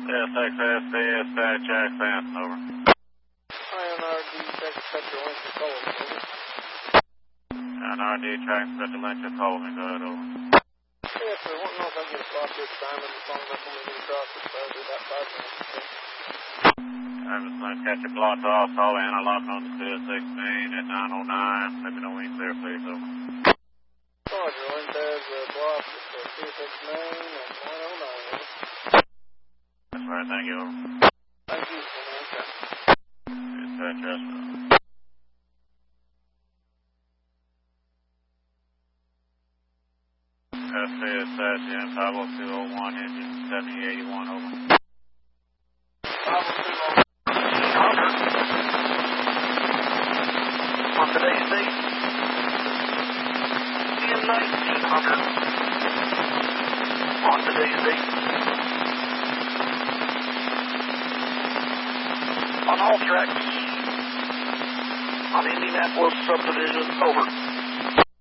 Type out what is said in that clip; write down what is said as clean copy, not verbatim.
SXSD, dispatch accent, over. INRD, check Inspector Lynch at Sullivan, over. NRD, track Inspector Lynch at Sullivan, go ahead, over. Yes, sir, want to know if I can get a spot this time, and as long as I can get across this, that'll be about 5 minutes, okay? Travis Lynch, catch a block to all solid analog on the 216 at 909. Let me know when you're clear, please, over. Roger, Lynch has a block at 269 at 909, over. That's right, thank you, over. Thank you, man. Dispatch, Jasper. SCSN 50201, engine 7081, over. 50201. On today's date, in 1900. On today's date. On all tracks. On Indianapolis subdivision, over.